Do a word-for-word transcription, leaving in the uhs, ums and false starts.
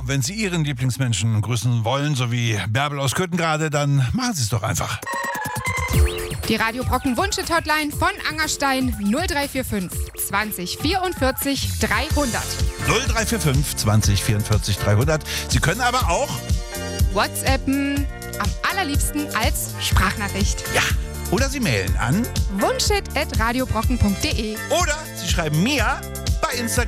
wenn Sie Ihren Lieblingsmenschen grüßen wollen, so wie Bärbel aus Köthen dann machen Sie es doch einfach. Die Radio Brocken Wunschhit-Hotline von Angerstein null drei vier fünf zwanzig vierundvierzig dreihundert. null drei vier fünf zwanzig vierundvierzig dreihundert. Sie können aber auch WhatsAppen, am allerliebsten als Sprachnachricht. Ja, oder Sie mailen an wunschhit at radiobrocken punkt de. oder Sie schreiben mir bei Instagram.